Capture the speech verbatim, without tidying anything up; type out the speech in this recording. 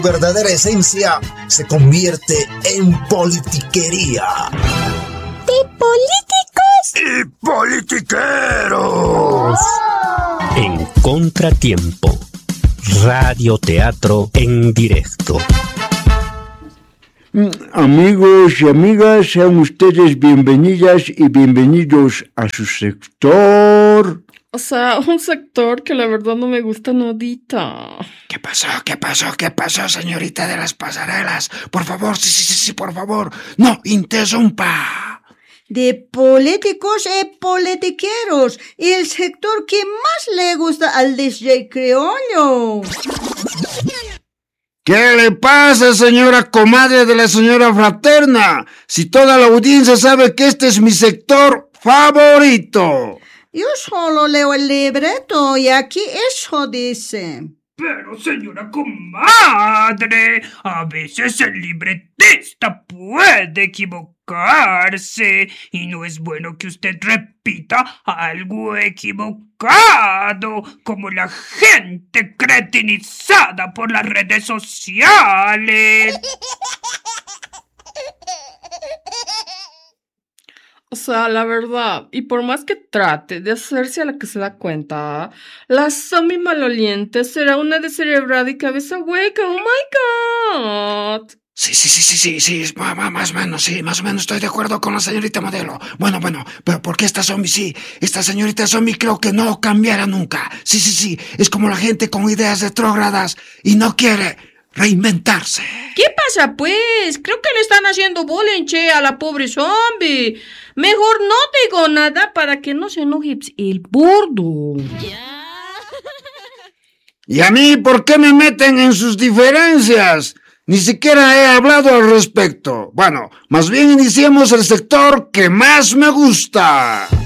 verdadera esencia se convierte en politiquería. ¿De políticos? ¡Y politiqueros! En Contratiempo, radioteatro en directo. Amigos y amigas, sean ustedes bienvenidas y bienvenidos a su sector. O sea, un sector que la verdad no me gusta nadita. ¿Qué pasó? ¿Qué pasó? ¿Qué pasó, señorita de las pasarelas? Por favor, sí, sí, sí, sí, por favor. No interrumpa. De políticos y politiqueros. El sector que más le gusta al D J criollo. ¿Qué le pasa, señora comadre de la señora fraterna? Si toda la audiencia sabe que este es mi sector favorito. Yo solo leo el libreto y aquí eso dice. Pero, señora comadre, a veces el libretista puede equivocarse y no es bueno que usted repita algo equivocado, como la gente cretinizada por las redes sociales. O sea, la verdad, y por más que trate de hacerse a la que se da cuenta, la Sammy maloliente será una descerebrada y cabeza hueca. ¡Oh, my God! Sí, sí, sí, sí, sí, sí, más o menos, sí, más o menos estoy de acuerdo con la señorita modelo. Bueno, bueno, pero ¿por qué esta zombie sí? Esta señorita zombie creo que no cambiará nunca. Sí, sí, sí, es como la gente con ideas retrógradas y no quiere reinventarse. ¿Qué pasa, pues? Creo que le están haciendo bullying, che, a la pobre zombie. Mejor no digo nada para que no se enoje el burdo. ¿Y a mí por qué me meten en sus diferencias? Ni siquiera he hablado al respecto. Bueno, más bien iniciemos el sector que más me gusta.